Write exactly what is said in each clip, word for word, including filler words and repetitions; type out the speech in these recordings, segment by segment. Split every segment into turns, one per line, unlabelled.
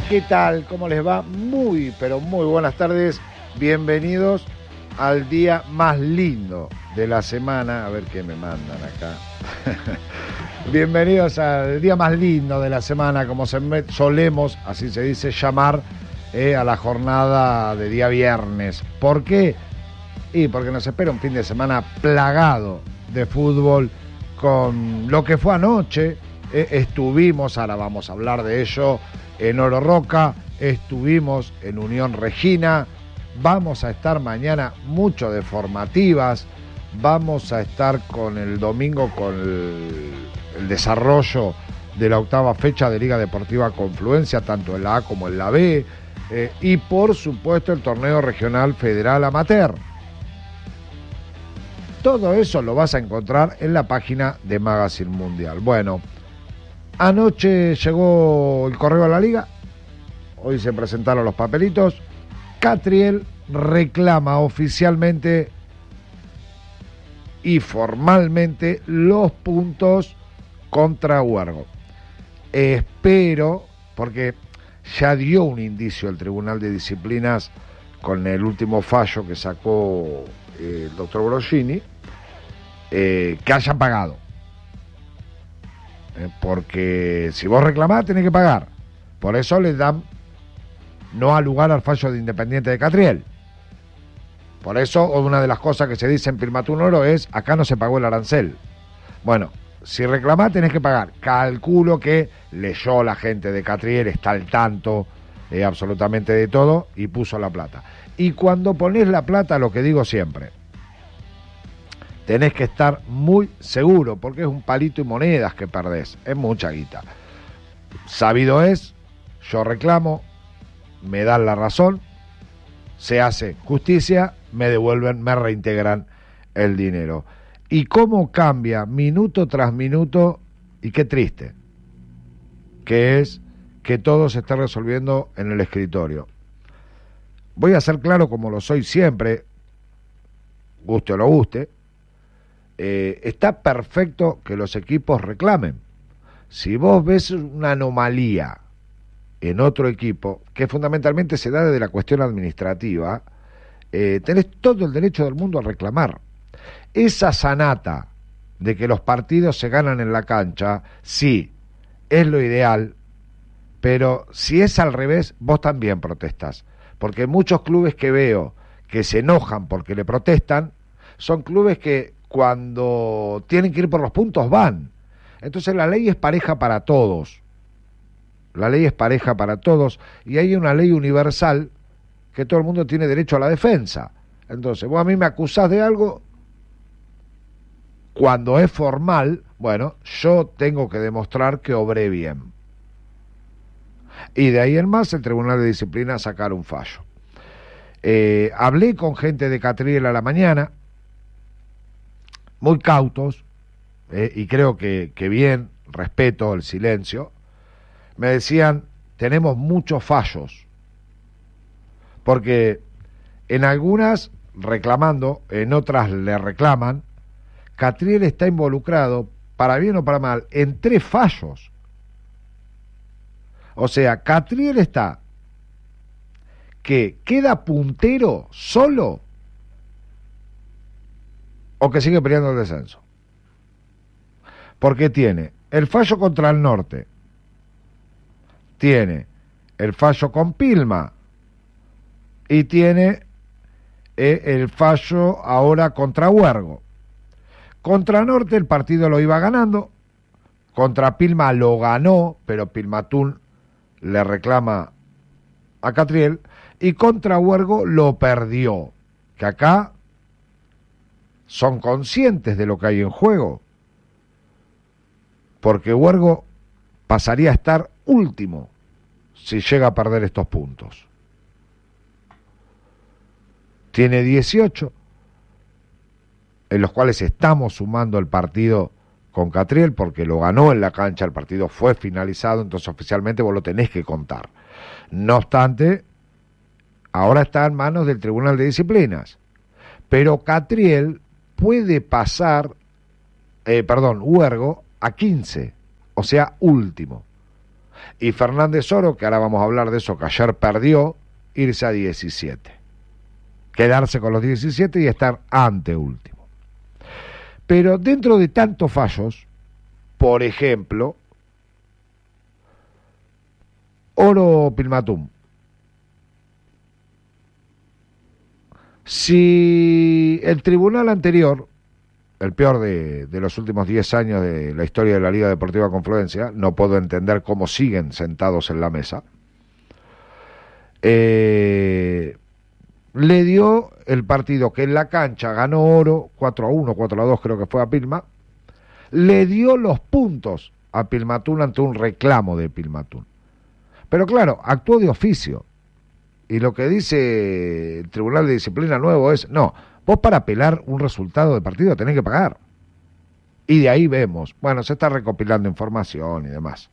¿Qué tal? ¿Cómo les va? Muy, pero muy buenas tardes. Bienvenidos al día más lindo de la semana. A ver qué me mandan acá. Bienvenidos al día más lindo de la semana, como se me, solemos, así se dice, llamar eh, a la jornada de día viernes. ¿Por qué? Y porque nos espera un fin de semana plagado de fútbol con lo que fue anoche. Eh, estuvimos, ahora vamos a hablar de ello, en Oro Roca, estuvimos en Unión Regina, vamos a estar mañana mucho de formativas, vamos a estar con el domingo con el, el desarrollo de la octava fecha de Liga Deportiva Confluencia, tanto en la A como en la B, eh, y por supuesto el torneo regional federal amateur. Todo eso lo vas a encontrar en la página de Magazine Mundial. Bueno, anoche llegó el correo a la liga, hoy se presentaron los papelitos. Catriel reclama oficialmente y formalmente los puntos contra Huergo. Espero, porque ya dio un indicio el Tribunal de Disciplinas con el último fallo que sacó eh, el doctor Broschini, eh, que hayan pagado. Porque si vos reclamás tenés que pagar. Por eso les dan no al lugar al fallo de Independiente de Catriel. Por eso una de las cosas que se dice en Pilmatún Oro es: acá no se pagó el arancel. Bueno, si reclamás tenés que pagar. Calculo que leyó la gente de Catriel, está al tanto eh, absolutamente de todo y puso la plata. Y cuando ponés la plata, lo que digo siempre, tenés que estar muy seguro, porque es un palito y monedas que perdés, es mucha guita. Sabido es, yo reclamo, me dan la razón, se hace justicia, me devuelven, me reintegran el dinero. Y cómo cambia minuto tras minuto, y qué triste, que es que todo se está resolviendo en el escritorio. Voy a ser claro como lo soy siempre, guste o no guste. Eh, está perfecto que los equipos reclamen. Si vos ves una anomalía en otro equipo, que fundamentalmente se da desde la cuestión administrativa, eh, tenés todo el derecho del mundo a reclamar. Esa sanata de que los partidos se ganan en la cancha, sí, es lo ideal, pero si es al revés, vos también protestás. Porque muchos clubes que veo que se enojan porque le protestan, son clubes que cuando tienen que ir por los puntos van. Entonces la ley es pareja para todos. La ley es pareja para todos y hay una ley universal que todo el mundo tiene derecho a la defensa. Entonces, vos a mí me acusás de algo, cuando es formal, bueno, yo tengo que demostrar que obré bien. Y de ahí en más el Tribunal de Disciplina sacar un fallo. Eh, hablé con gente de Catriel a la mañana, muy cautos, eh, y creo que, que bien, respeto el silencio. Me decían, tenemos muchos fallos, porque en algunas reclamando, en otras le reclaman. Catriel está involucrado, para bien o para mal, en tres fallos. O sea, Catriel está que queda puntero solo o que sigue peleando el descenso. Porque tiene el fallo contra el Norte, tiene el fallo con Pilma y tiene eh, el fallo ahora contra Huergo. Contra Norte el partido lo iba ganando, contra Pilma lo ganó, pero Pilmatún le reclama a Catriel, y contra Huergo lo perdió, que acá son conscientes de lo que hay en juego, porque Huergo pasaría a estar último si llega a perder estos puntos. Tiene dieciocho, en los cuales estamos sumando el partido con Catriel, porque lo ganó en la cancha, el partido fue finalizado, entonces oficialmente vos lo tenés que contar. No obstante, ahora está en manos del Tribunal de Disciplinas, pero Catriel puede pasar, eh, perdón, Huergo a quince, o sea, último. Y Fernández Oro, que ahora vamos a hablar de eso, que ayer perdió, irse a diecisiete. Quedarse con los diecisiete y estar anteúltimo. Pero dentro de tantos fallos, por ejemplo, Oro Pilmatum. Si el tribunal anterior, el peor de, de los últimos diez años de la historia de la Liga Deportiva Confluencia, no puedo entender cómo siguen sentados en la mesa, eh, le dio el partido que en la cancha ganó Oro, cuatro a uno, cuatro a dos creo que fue a Pilma, le dio los puntos a Pilmatún ante un reclamo de Pilmatún. Pero claro, actuó de oficio. Y lo que dice el Tribunal de Disciplina nuevo es, no, vos para apelar un resultado de partido tenés que pagar. Y de ahí vemos, bueno, se está recopilando información y demás.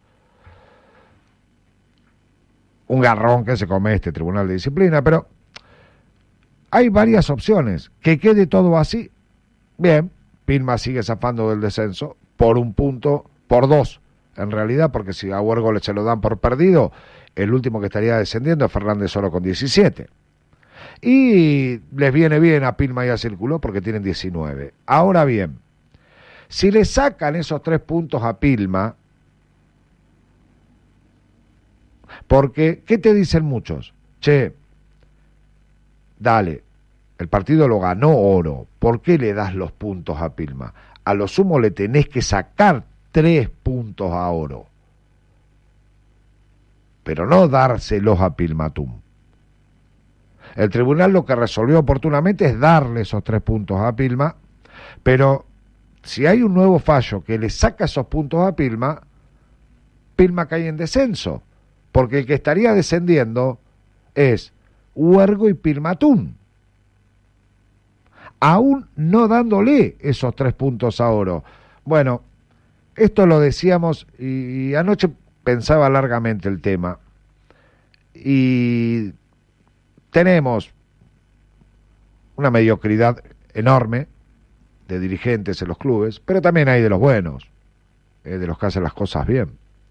Un garrón que se come este Tribunal de Disciplina, pero hay varias opciones. Que quede todo así. Bien, Pilma sigue zafando del descenso por un punto, por dos, en realidad, porque si a Huergo le se lo dan por perdido, el último que estaría descendiendo es Fernández Oro con diecisiete. Y les viene bien a Pilma y a Círculo porque tienen diecinueve. Ahora bien, si le sacan esos tres puntos a Pilma, porque, ¿qué te dicen muchos? Che, dale, el partido lo ganó Oro, ¿por qué le das los puntos a Pilma? A lo sumo le tenés que sacar tres puntos a Oro, pero no dárselos a Pilmatum. El tribunal lo que resolvió oportunamente es darle esos tres puntos a Pilma, pero si hay un nuevo fallo que le saca esos puntos a Pilma, Pilma cae en descenso, porque el que estaría descendiendo es Huergo y Pilmatum, aún no dándole esos tres puntos a Oro. Bueno, esto lo decíamos y, y anoche pensaba largamente el tema, y tenemos una mediocridad enorme de dirigentes en los clubes, pero también hay de los buenos, eh, de los que hacen las cosas bien.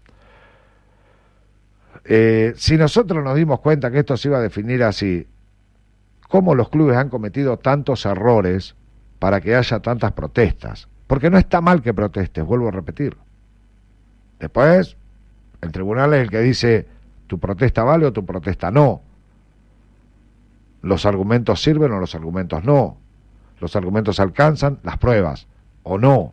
Eh, si nosotros nos dimos cuenta que esto se iba a definir así, ¿cómo los clubes han cometido tantos errores para que haya tantas protestas? Porque no está mal que protestes, vuelvo a repetir. Después, el tribunal es el que dice, tu protesta vale o tu protesta no. Los argumentos sirven o los argumentos no. Los argumentos alcanzan las pruebas o no.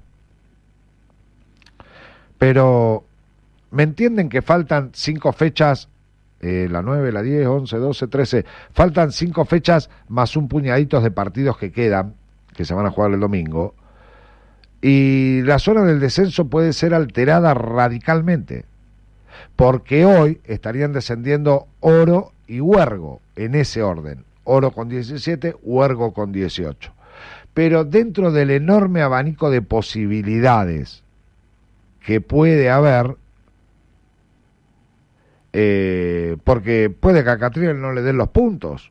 Pero, ¿me entienden que faltan cinco fechas, eh, la nueve, la diez, once, doce, trece, faltan cinco fechas más un puñadito de partidos que quedan, que se van a jugar el domingo, y la zona del descenso puede ser alterada radicalmente, porque hoy estarían descendiendo Oro y Huergo, en ese orden, Oro con diecisiete, Huergo con dieciocho, pero dentro del enorme abanico de posibilidades que puede haber, eh, porque puede que a Catriel no le den los puntos,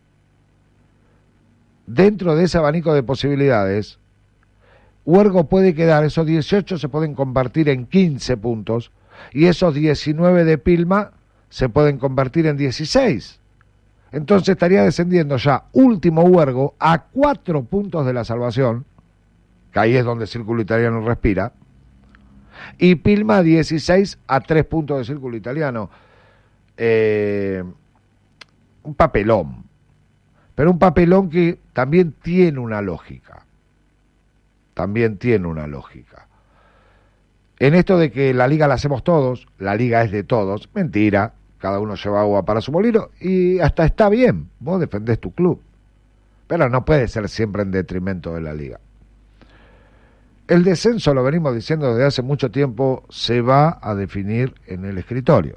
dentro de ese abanico de posibilidades, Huergo puede quedar, esos dieciocho se pueden convertir en quince puntos, y esos diecinueve de Pilma se pueden convertir en dieciséis. Entonces estaría descendiendo ya último Huergo a cuatro puntos de la salvación, que ahí es donde Círculo Italiano respira, y Pilma dieciséis a tres puntos de Círculo Italiano. Eh, un papelón, pero un papelón que también tiene una lógica, también tiene una lógica. En esto de que la liga la hacemos todos, la liga es de todos, mentira, cada uno lleva agua para su molino y hasta está bien, vos defendés tu club, pero no puede ser siempre en detrimento de la liga. El descenso, lo venimos diciendo desde hace mucho tiempo, se va a definir en el escritorio.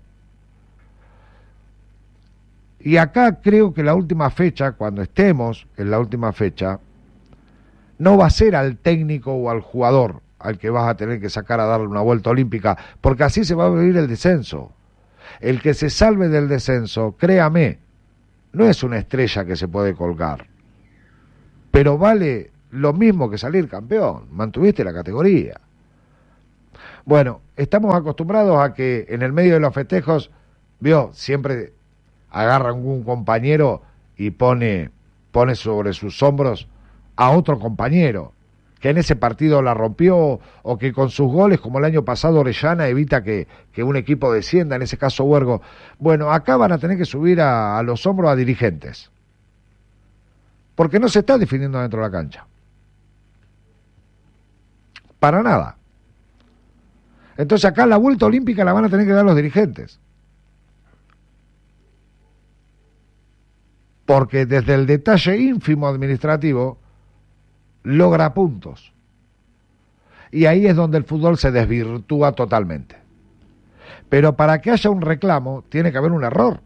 Y acá creo que la última fecha, cuando estemos en la última fecha, no va a ser al técnico o al jugador al que vas a tener que sacar a darle una vuelta olímpica, porque así se va a vivir el descenso. El que se salve del descenso, créame, no es una estrella que se puede colgar, pero vale lo mismo que salir campeón, mantuviste la categoría. Bueno, estamos acostumbrados a que en el medio de los festejos, vio, siempre agarra un compañero y pone, pone sobre sus hombros a otro compañero que en ese partido la rompió o que con sus goles, como el año pasado Orellana, evita que, que un equipo descienda, en ese caso Huergo. Bueno, acá van a tener que subir a, a los hombros a dirigentes, porque no se está definiendo dentro de la cancha. Para nada. Entonces acá la vuelta olímpica la van a tener que dar los dirigentes. Porque desde el detalle ínfimo administrativo logra puntos. Y ahí es donde el fútbol se desvirtúa totalmente. Pero para que haya un reclamo tiene que haber un error.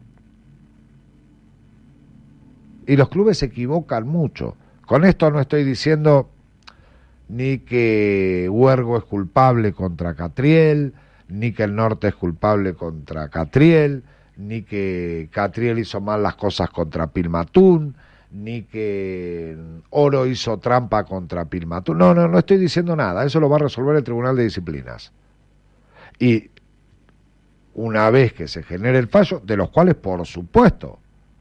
Y los clubes se equivocan mucho. Con esto no estoy diciendo ni que Huergo es culpable contra Catriel, ni que el Norte es culpable contra Catriel, ni que Catriel hizo mal las cosas contra Pilmatún, ni que Oro hizo trampa contra Pilmatún. No, no, no estoy diciendo nada. Eso lo va a resolver el Tribunal de Disciplinas. Y una vez que se genere el fallo, de los cuales, por supuesto,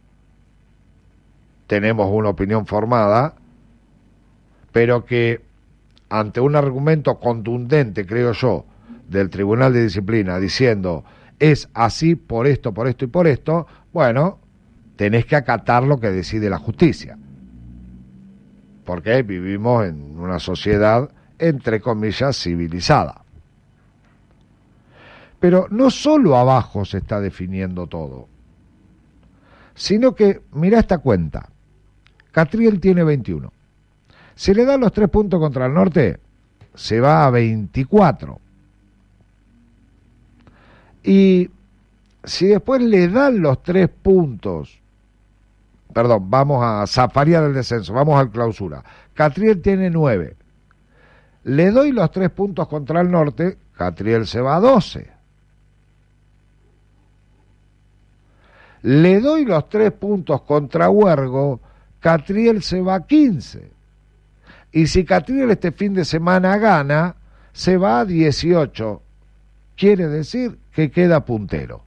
tenemos una opinión formada, pero que ante un argumento contundente, creo yo, del Tribunal de Disciplina, diciendo es así por esto, por esto y por esto, bueno, tenés que acatar lo que decide la justicia. Porque vivimos en una sociedad, entre comillas, civilizada. Pero no solo abajo se está definiendo todo, sino que, mirá esta cuenta, Catriel tiene veintiuno. Si le dan los tres puntos contra el Norte, se va a veinticuatro. Y si después le dan los tres puntos, perdón, vamos a zafarear el descenso, vamos al clausura. Catriel tiene nueve. Le doy los tres puntos contra el Norte, Catriel se va a doce. Le doy los tres puntos contra Huergo, Catriel se va a quince. Y si Catriel este fin de semana gana, se va a dieciocho. Quiere decir que queda puntero.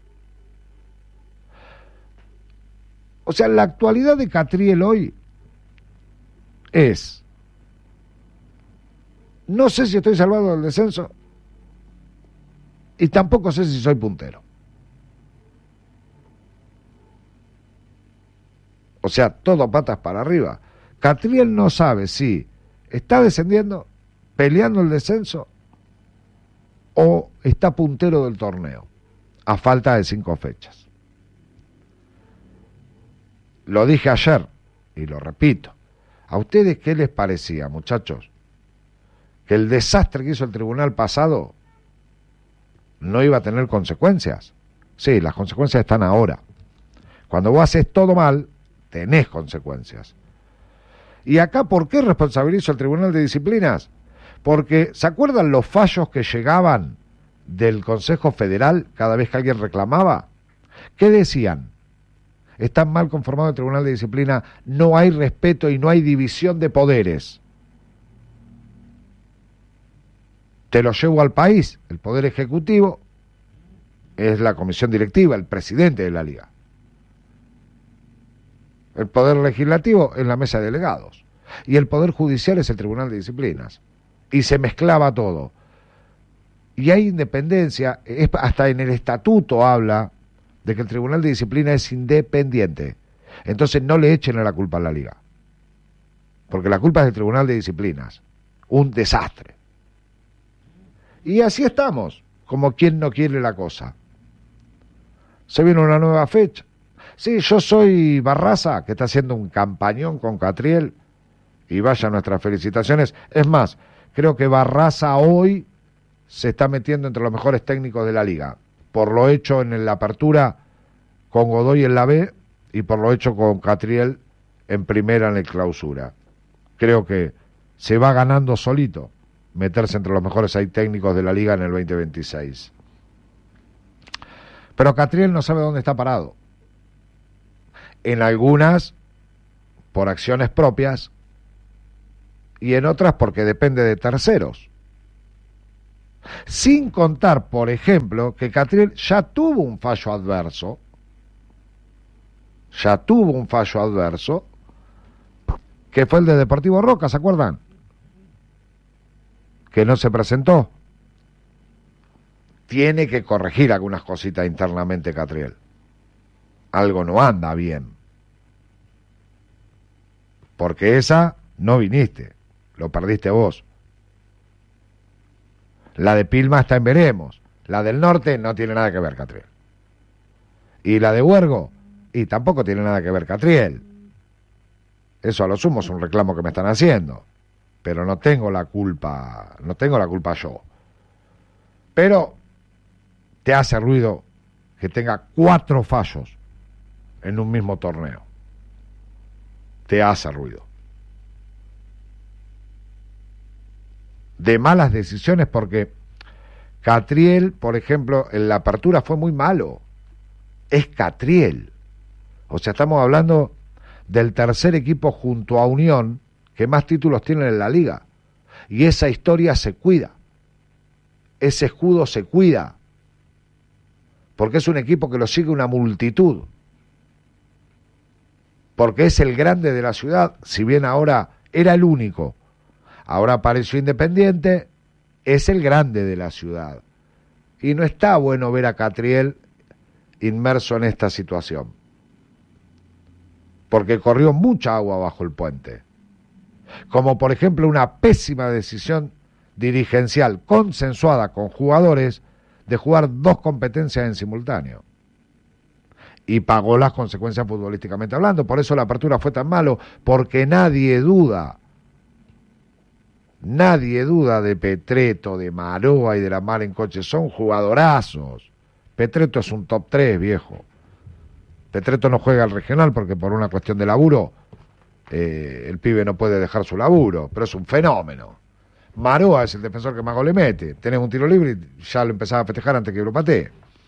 O sea, la actualidad de Catriel hoy es: no sé si estoy salvado del descenso y tampoco sé si soy puntero. O sea, todo patas para arriba. Catriel no sabe si está descendiendo, peleando el descenso, o está puntero del torneo, a falta de cinco fechas. Lo dije ayer, y lo repito. ¿A ustedes qué les parecía, muchachos? ¿Que el desastre que hizo el tribunal pasado no iba a tener consecuencias? Sí, las consecuencias están ahora. Cuando vos haces todo mal, tenés consecuencias. Y acá, ¿por qué responsabilizo al Tribunal de Disciplinas? Porque, ¿se acuerdan los fallos que llegaban del Consejo Federal cada vez que alguien reclamaba? ¿Qué decían? Está mal conformado el Tribunal de Disciplina, no hay respeto y no hay división de poderes. Te lo llevo al país. El Poder Ejecutivo es la comisión directiva, el presidente de la Liga. El Poder Legislativo es la mesa de delegados. Y el Poder Judicial es el Tribunal de Disciplinas. Y se mezclaba todo. Y hay independencia, es, hasta en el estatuto habla de que el Tribunal de Disciplina es independiente. Entonces no le echen a la culpa a la Liga. Porque la culpa es del Tribunal de Disciplinas. Un desastre. Y así estamos, como quien no quiere la cosa. Se viene una nueva fecha. Sí, yo soy Barraza, que está haciendo un campañón con Catriel, y vaya nuestras felicitaciones. Es más, creo que Barraza hoy se está metiendo entre los mejores técnicos de la Liga, por lo hecho en la apertura con Godoy en la B, y por lo hecho con Catriel en primera en el clausura. Creo que se va ganando solito meterse entre los mejores seis técnicos de la Liga en el veinte veintiséis. Pero Catriel no sabe dónde está parado. En algunas por acciones propias y en otras porque depende de terceros. Sin contar, por ejemplo, que Catriel ya tuvo un fallo adverso, ya tuvo un fallo adverso, que fue el de Deportivo Roca, ¿se acuerdan? Que no se presentó. Tiene que corregir algunas cositas internamente Catriel. Algo no anda bien. Porque esa no viniste, lo perdiste vos. La de Pilma está en veremos. La del norte no tiene nada que ver, Catriel. Y la de Huergo, y tampoco tiene nada que ver, Catriel. Eso a lo sumo es un reclamo que me están haciendo. Pero no tengo la culpa, no tengo la culpa yo. Pero te hace ruido que tenga cuatro fallos en un mismo torneo. Te hace ruido. De malas decisiones, porque Catriel, por ejemplo, en la apertura fue muy malo. Es Catriel. O sea, estamos hablando del tercer equipo junto a Unión que más títulos tienen en la liga. Y esa historia se cuida. Ese escudo se cuida. Porque es un equipo que lo sigue una multitud. Porque es el grande de la ciudad, si bien ahora era el único. Ahora apareció Independiente, es el grande de la ciudad. Y no está bueno ver a Catriel inmerso en esta situación. Porque corrió mucha agua bajo el puente. Como por ejemplo una pésima decisión dirigencial consensuada con jugadores de jugar dos competencias en simultáneo. Y pagó las consecuencias futbolísticamente hablando. Por eso la apertura fue tan malo, porque nadie duda, nadie duda de Petreto, de Maroa y de la Mar en Coche. Son jugadorazos. Petreto es un top tres, viejo. Petreto no juega al regional porque por una cuestión de laburo eh, el pibe no puede dejar su laburo, pero es un fenómeno. Maroa es el defensor que más gol le mete. Tenés un tiro libre y ya lo empezaba a festejar antes que lo patee.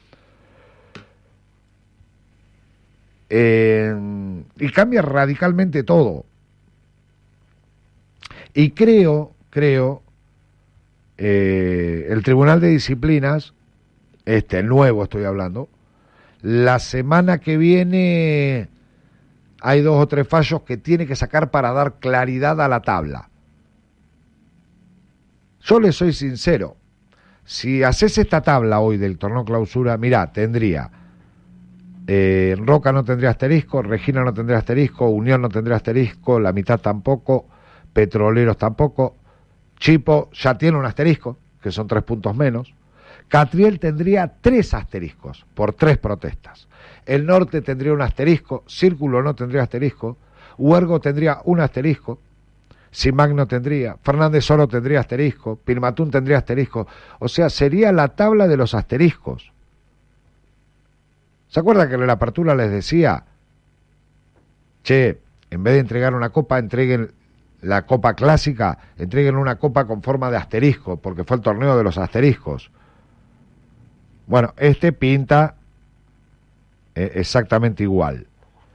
Eh, y cambia radicalmente todo. Y creo, creo, eh, el Tribunal de Disciplinas, este, el nuevo estoy hablando, la semana que viene hay dos o tres fallos que tiene que sacar para dar claridad a la tabla. Yo le soy sincero, si haces esta tabla hoy del torneo clausura, mirá, tendría... Eh, Roca no tendría asterisco, Regina no tendría asterisco, Unión no tendría asterisco, la mitad tampoco, Petroleros tampoco, Chipo ya tiene un asterisco, que son tres puntos menos, Catriel tendría tres asteriscos por tres protestas, el Norte tendría un asterisco, Círculo no tendría asterisco, Huergo tendría un asterisco, Simac no tendría, Fernández Oro tendría asterisco, Pilmatún tendría asterisco, o sea, sería la tabla de los asteriscos. ¿Se acuerdan que en la apertura les decía, che, en vez de entregar una copa, entreguen la copa clásica, entreguen una copa con forma de asterisco, porque fue el torneo de los asteriscos? Bueno, este pinta eh, exactamente igual.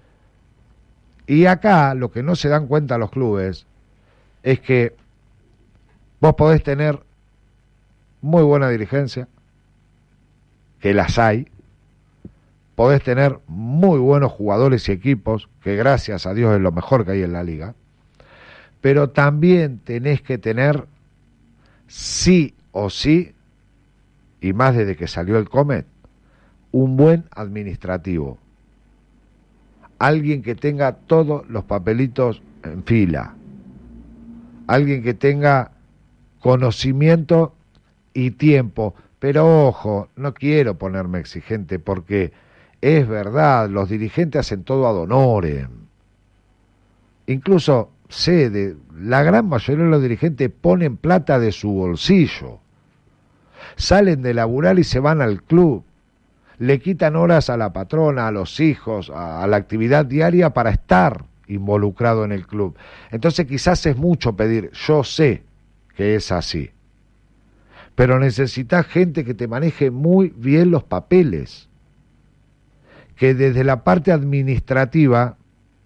Y acá lo que no se dan cuenta los clubes es que vos podés tener muy buena dirigencia, que las hay, podés tener muy buenos jugadores y equipos, que gracias a Dios es lo mejor que hay en la liga, pero también tenés que tener, sí o sí, y más desde que salió el Comet, un buen administrativo. Alguien que tenga todos los papelitos en fila. Alguien que tenga conocimiento y tiempo. Pero ojo, no quiero ponerme exigente porque es verdad, los dirigentes hacen todo ad honorem. Incluso sé, de, la gran mayoría de los dirigentes ponen plata de su bolsillo. Salen de laburar y se van al club. Le quitan horas a la patrona, a los hijos, a, a la actividad diaria para estar involucrado en el club. Entonces quizás es mucho pedir, yo sé que es así. Pero necesitas gente que te maneje muy bien los papeles. Que desde la parte administrativa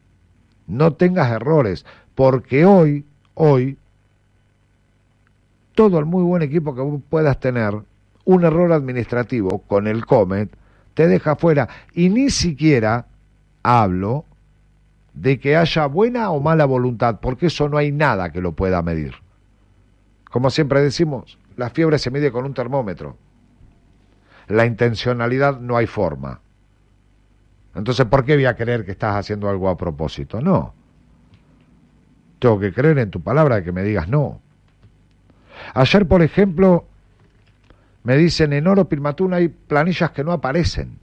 no tengas errores. Porque hoy, hoy, todo el muy buen equipo que vos puedas tener, un error administrativo con el Comet te deja fuera. Y ni siquiera hablo de que haya buena o mala voluntad, porque eso no hay nada que lo pueda medir. Como siempre decimos, la fiebre se mide con un termómetro. La intencionalidad no hay forma. Entonces, ¿por qué voy a creer que estás haciendo algo a propósito? No. Tengo que creer en tu palabra de que me digas no. Ayer, por ejemplo, me dicen en Oro Pilmatún hay planillas que no aparecen.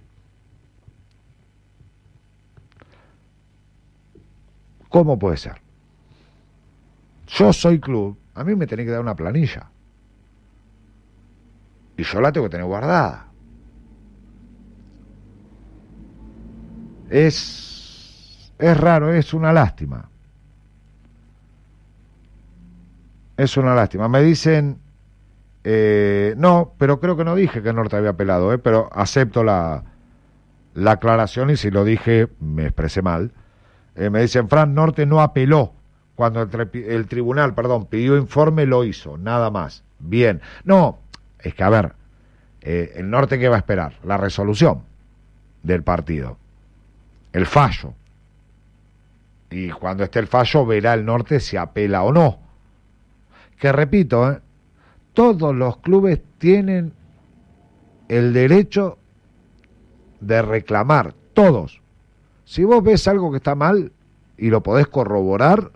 ¿Cómo puede ser? Yo soy club, a mí me tenés que dar una planilla. Y yo la tengo que tener guardada. Es, es raro, es una lástima. Es una lástima. Me dicen, eh, no, pero creo que no dije que Norte había apelado, eh, pero acepto la, la aclaración y si lo dije me expresé mal. Eh, me dicen, Fran, Norte no apeló. Cuando el, tri- el tribunal, perdón, pidió informe, lo hizo, nada más. Bien. No, es que a ver, eh, el Norte, ¿qué va a esperar? La resolución del partido. El fallo. Y cuando esté el fallo, verá el Norte si apela o no. Que repito, ¿eh? Todos los clubes tienen el derecho de reclamar, todos. Si vos ves algo que está mal y lo podés corroborar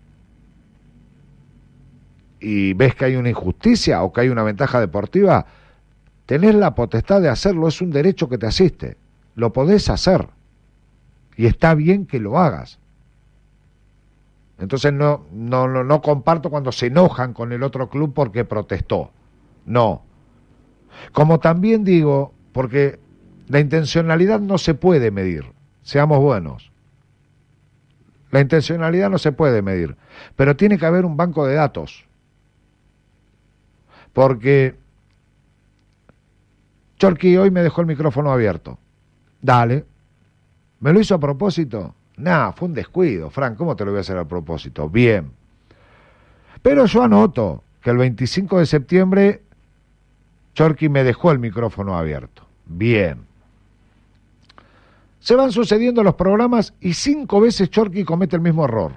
y ves que hay una injusticia o que hay una ventaja deportiva, tenés la potestad de hacerlo, es un derecho que te asiste, lo podés hacer y está bien que lo hagas. Entonces no, no, no, no comparto cuando se enojan con el otro club porque protestó, no. Como también digo, porque la intencionalidad no se puede medir, seamos buenos. La intencionalidad no se puede medir, pero tiene que haber un banco de datos. Porque Chorqui hoy me dejó el micrófono abierto. Dale. ¿Me lo hizo a propósito? Nah, fue un descuido, Fran, ¿cómo te lo voy a hacer a propósito? Bien. Pero yo anoto que el veinticinco de septiembre Chorqui me dejó el micrófono abierto. Bien. Se van sucediendo los programas y cinco veces Chorqui comete el mismo error.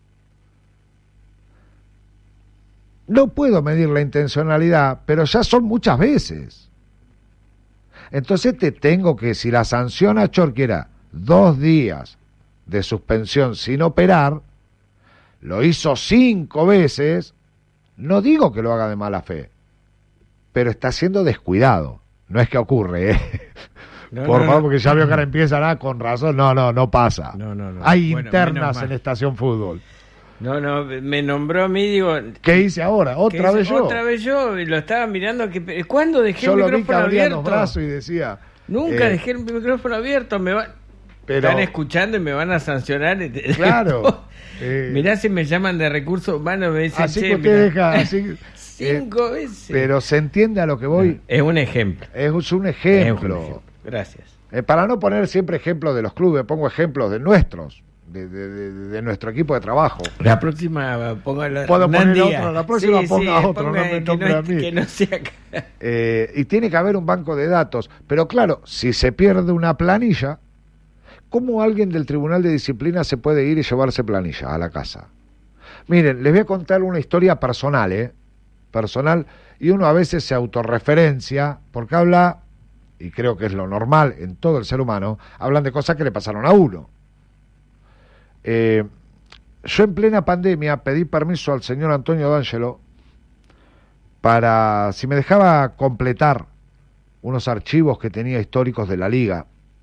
No puedo medir la intencionalidad, pero ya son muchas veces. Entonces te tengo que, si la sanción a Chorqui era dos días de suspensión sin operar, lo hizo cinco veces, no digo que lo haga de mala fe, pero está siendo descuidado. No es que ocurre, ¿eh? No, Por no, favor, no. Porque ya veo que ahora empiezan a, con razón, no, no, no pasa. No, no, no. Hay bueno, internas en Estación Fútbol.
No, no, me nombró a mí, digo...
¿Qué hice ahora? ¿Otra vez yo?
Otra vez yo, lo estaba mirando, que ¿cuándo dejé
yo
el
micrófono
micrófono abierto? Yo lo vi que abría
los brazos y decía...
Nunca eh, dejé el micrófono abierto, me van... Pero, están escuchando y me van a sancionar.
Claro. eh,
Mirá si me llaman de recursos humanos, me dicen...
Así que usted deja... Así,
Cinco eh, veces.
Pero se entiende a lo que voy.
Es un ejemplo.
Es un ejemplo. Es un ejemplo.
Gracias.
Eh, para no poner siempre ejemplos de los clubes, pongo ejemplos de nuestros, de, de, de, de nuestro equipo de trabajo.
La próxima pongo la,
Puedo poner otro, la próxima
sí,
ponga
sí,
otro,
ponga
no me nombre
no,
a mí.
Que no sea acá.
Eh, y tiene que haber un banco de datos. Pero claro, si se pierde una planilla, ¿cómo alguien del Tribunal de Disciplina se puede ir y llevarse planilla a la casa? Miren, les voy a contar una historia personal, ¿eh? Personal, y uno a veces se autorreferencia, porque habla... y creo que es lo normal en todo el ser humano, hablan de cosas que le pasaron a uno. Eh, yo en plena pandemia pedí permiso al señor Antonio D'Angelo para, si me dejaba completar unos archivos que tenía históricos de la liga,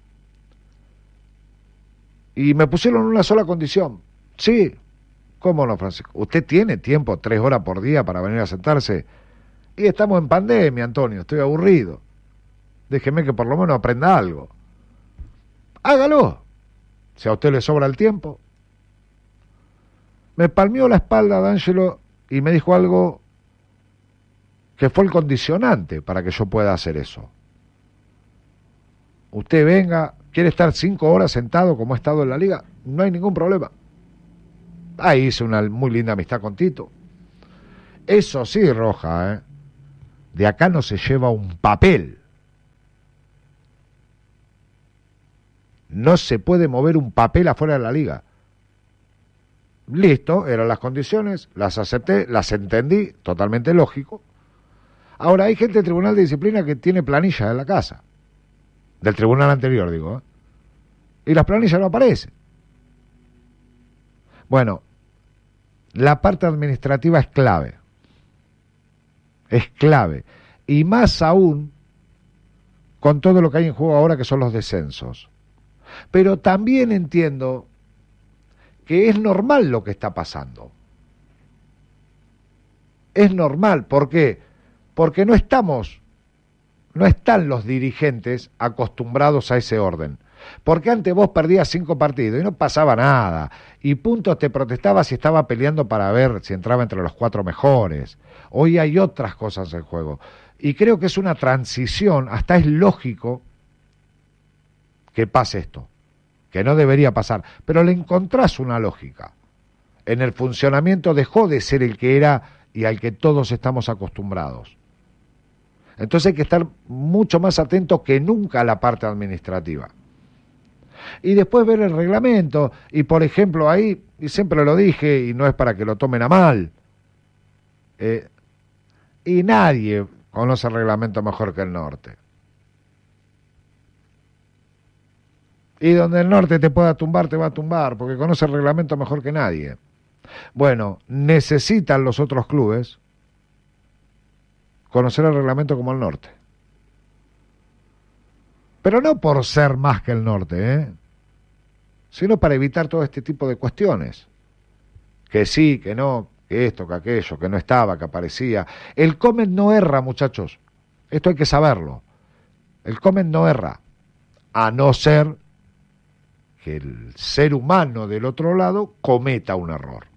y me pusieron una sola condición. Sí, ¿cómo no, Francisco? Usted tiene tiempo, tres horas por día para venir a sentarse, y estamos en pandemia, Antonio, estoy aburrido. Déjeme que por lo menos aprenda algo. Hágalo. Si a usted le sobra el tiempo. Me palmeó la espalda D'Angelo y me dijo algo que fue el condicionante para que yo pueda hacer eso. Usted venga, quiere estar cinco horas sentado como ha estado en la liga, no hay ningún problema. Ahí hice una muy linda amistad con Tito. Eso sí, Roja, ¿eh? De acá no se lleva un papel. No se puede mover un papel afuera de la liga. Listo, eran las condiciones, las acepté, las entendí, totalmente lógico. Ahora, hay gente del Tribunal de Disciplina que tiene planilla en la casa. Del tribunal anterior, digo, ¿eh? Y las planillas no aparecen. Bueno, la parte administrativa es clave. Es clave. Y más aún con todo lo que hay en juego ahora, que son los descensos. Pero también entiendo que es normal lo que está pasando. Es normal, ¿por qué? Porque no estamos, no están los dirigentes acostumbrados a ese orden. Porque antes vos perdías cinco partidos y no pasaba nada, y Puntos te protestaba si estaba peleando para ver si entraba entre los cuatro mejores. Hoy hay otras cosas en juego, y creo que es una transición, hasta es lógico que pase esto, que no debería pasar, pero le encontrás una lógica. En el funcionamiento dejó de ser el que era y al que todos estamos acostumbrados. Entonces hay que estar mucho más atento que nunca a la parte administrativa. Y después ver el reglamento, y por ejemplo ahí, y siempre lo dije, y no es para que lo tomen a mal, eh, y nadie conoce el reglamento mejor que el norte. Y donde el norte te pueda tumbar, te va a tumbar, porque conoce el reglamento mejor que nadie. Bueno, necesitan los otros clubes conocer el reglamento como el norte. Pero no por ser más que el norte, ¿eh? Sino para evitar todo este tipo de cuestiones. Que sí, que no, que esto, que aquello, que no estaba, que aparecía. El Comen no erra, muchachos. Esto hay que saberlo. El Comen no erra. A no ser que el ser humano del otro lado cometa un error.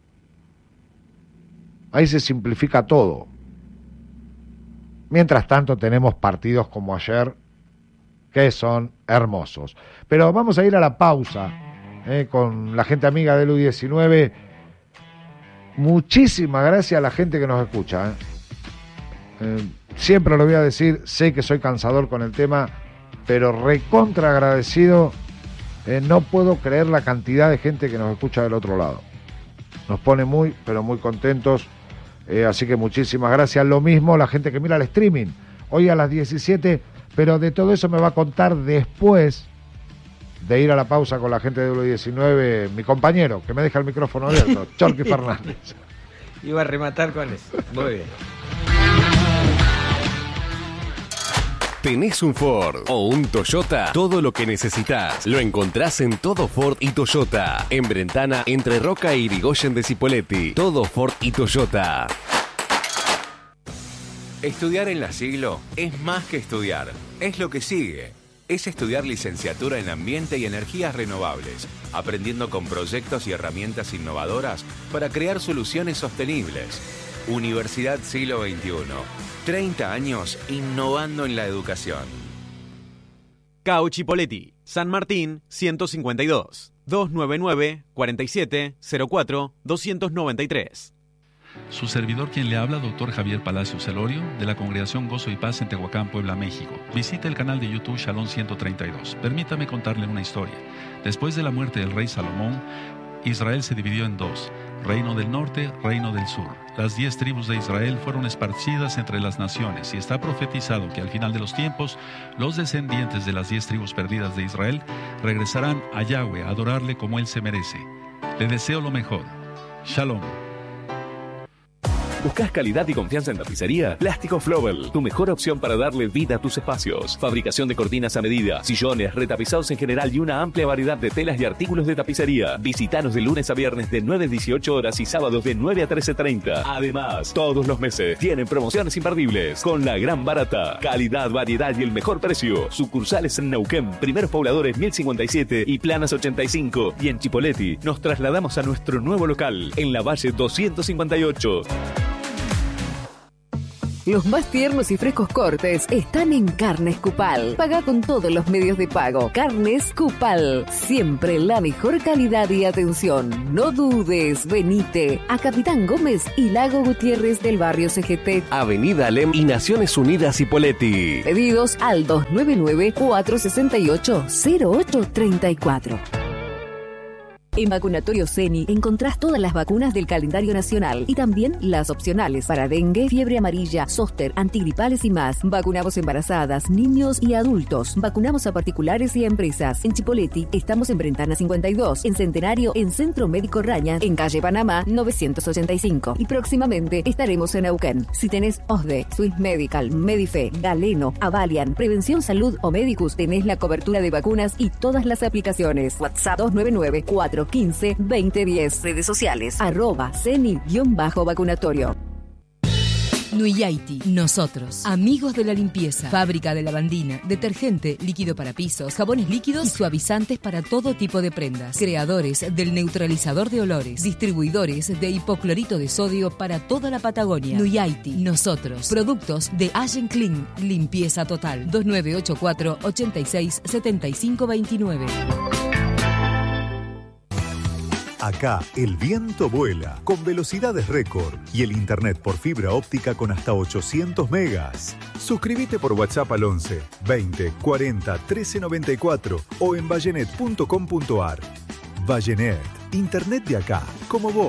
Ahí se simplifica todo. Mientras tanto tenemos partidos como ayer que son hermosos. Pero vamos a ir a la pausa eh, con la gente amiga del U diecinueve. Muchísimas gracias a la gente que nos escucha. Eh. Eh, siempre lo voy a decir, sé que soy cansador con el tema, pero recontra agradecido. Eh, no puedo creer la cantidad de gente que nos escucha del otro lado. Nos pone muy, pero muy contentos. Eh, así que muchísimas gracias. Lo mismo la gente que mira el streaming. Hoy a las diecisiete, pero de todo eso me va a contar después de ir a la pausa con la gente de U diecinueve, mi compañero, que me deja el micrófono abierto, Chorqui Fernández.
Iba a rematar con eso. Muy bien.
¿Tenés un Ford o un Toyota? Todo lo que necesitas lo encontrás en Todo Ford y Toyota. En Brentana, entre Roca y Irigoyen de Cipolletti. Todo Ford y Toyota. Estudiar en La Siglo es más que estudiar. Es lo que sigue. Es estudiar licenciatura en Ambiente y Energías Renovables, aprendiendo con proyectos y herramientas innovadoras para crear soluciones sostenibles. Universidad Siglo veintiuno. treinta años innovando en la educación.
Cao Chipolletti, San Martín, ciento cincuenta y dos, doscientos noventa y nueve, cuarenta y siete, cero cuatro, doscientos noventa y tres.
Su servidor quien le habla, doctor Javier Palacios Elorio, de la Congregación Gozo y Paz en Tehuacán, Puebla, México. Visita el canal de YouTube Shalom ciento treinta y dos. Permítame contarle una historia. Después de la muerte del rey Salomón, Israel se dividió en dos, Reino del Norte, Reino del Sur. Las diez tribus de Israel fueron esparcidas entre las naciones y está profetizado que al final de los tiempos, los descendientes de las diez tribus perdidas de Israel regresarán a Yahweh a adorarle como Él se merece. Le deseo lo mejor. Shalom.
¿Buscas calidad y confianza en tapicería? Plástico Flowell, tu mejor opción para darle vida a tus espacios. Fabricación de cortinas a medida, sillones, retapizados en general y una amplia variedad de telas y artículos de tapicería. Visítanos de lunes a viernes de nueve a dieciocho horas y sábados de nueve a trece treinta. Además, todos los meses tienen promociones imperdibles con la gran barata. Calidad, variedad y el mejor precio. Sucursales en Neuquén, Primeros Pobladores mil cincuenta y siete y Planas ochenta y cinco. Y en Chipolletti nos trasladamos a nuestro nuevo local en la Valle doscientos cincuenta y ocho.
Los más tiernos y frescos cortes están en Carnes Cupal. Paga con todos los medios de pago. Carnes Cupal. Siempre la mejor calidad y atención. No dudes, venite a Capitán Gómez y Lago Gutiérrez del barrio C G T.
Avenida Alem y Naciones Unidas Hipóleti.
Pedidos al dos nueve nueve, cuatro seis ocho, cero ocho tres cuatro. En Vacunatorio Ceni encontrás todas las vacunas del calendario nacional y también las opcionales para dengue, fiebre amarilla, zóster, antigripales y más. Vacunamos embarazadas, niños y adultos. Vacunamos a particulares y a empresas. En Chipoleti estamos en Brentana cincuenta y dos, en Centenario, en Centro Médico Raña, en calle Panamá novecientos ochenta y cinco. Y próximamente estaremos en Neuquén. Si tenés O S D E, Swiss Medical, Medife, Galeno, Avalian, Prevención Salud o Medicus, tenés la cobertura de vacunas y todas las aplicaciones. WhatsApp dos nueve nueve, cuatro uno cinco, veinte diez. Redes sociales, arroba ceni-vacunatorio.
Nuyaiti, nosotros, amigos de la limpieza, fábrica de lavandina, detergente, líquido para pisos, jabones líquidos y suavizantes para todo tipo de prendas, creadores del neutralizador de olores, distribuidores de hipoclorito de sodio para toda la Patagonia. Nuyaiti, nosotros, productos de Allen Clean, limpieza total. dos nueve ocho cuatro, ochenta y seis, setenta y cinco veintinueve.
Acá el viento vuela con velocidades récord y el internet por fibra óptica con hasta ochocientos megas. Suscríbete por WhatsApp al once, veinte, cuarenta, trece noventa y cuatro o en vallenet punto com punto ar. Vallenet, internet de acá, como vos.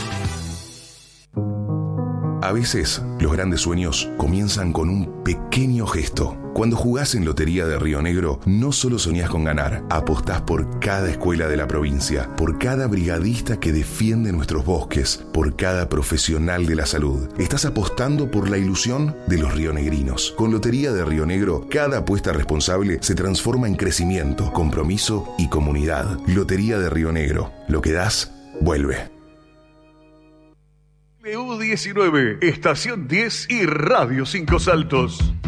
A veces, los grandes sueños comienzan con un pequeño gesto. Cuando jugás en Lotería de Río Negro, no solo soñás con ganar, apostás por cada escuela de la provincia, por cada brigadista que defiende nuestros bosques, por cada profesional de la salud. Estás apostando por la ilusión de los rionegrinos. Con Lotería de Río Negro, cada apuesta responsable se transforma en crecimiento, compromiso y comunidad. Lotería de Río Negro. Lo que das, vuelve.
W diecinueve, Estación diez y Radio Cinco Saltos.